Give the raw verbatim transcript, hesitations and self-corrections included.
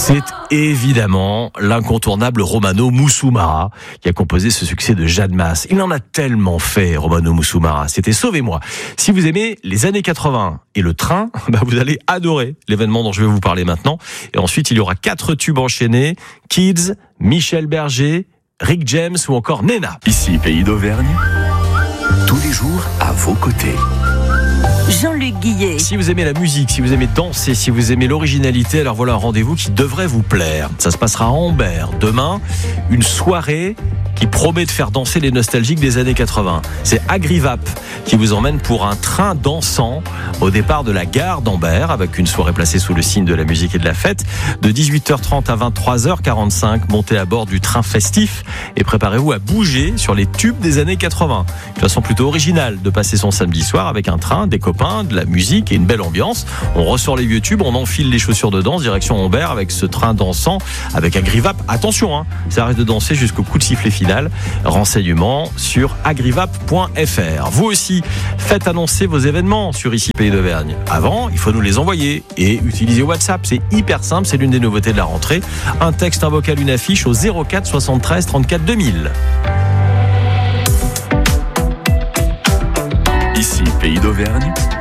C'est évidemment l'incontournable Romano Moussou-Mara qui a composé ce succès de Jeanne Masse. Il en a tellement fait, Romano Moussou-Mara. C'était Sauvez-moi. Si vous aimez les années quatre-vingts et le train, bah vous allez adorer l'événement dont je vais vous parler maintenant. Et ensuite, il y aura quatre tubes enchaînés. Kids, Michel Berger, Rick James ou encore Nena. Ici, Pays d'Auvergne, tous les jours à vos côtés. Jean-Luc Guillet. Si vous aimez la musique, si vous aimez danser, si vous aimez l'originalité, alors voilà un rendez-vous qui devrait vous plaire. Ça se passera à Ambert demain, une soirée qui promet de faire danser les nostalgiques des années quatre-vingts. C'est Agrivap qui vous emmène pour un train dansant au départ de la gare d'Ambert, avec une soirée placée sous le signe de la musique et de la fête. De dix-huit heures trente à vingt-trois heures quarante-cinq, montez à bord du train festif et préparez-vous à bouger sur les tubes des années quatre-vingts. Une façon plutôt originale de passer son samedi soir avec un train, des copains, de la musique et une belle ambiance. On ressort les vieux tubes, on enfile les chaussures de danse, direction Ambert avec ce train dansant, avec Agrivap. Attention, hein, ça arrête de danser jusqu'au coup de sifflet final. Renseignements sur agrivap point f r. Vous aussi, faites annoncer vos événements sur Ici Pays d'Auvergne. Avant, il faut nous les envoyer et utiliser WhatsApp. C'est hyper simple, c'est l'une des nouveautés de la rentrée. Un texte, un vocal, une affiche au zéro quatre soixante-treize trente-quatre deux mille. Ici, Pays d'Auvergne,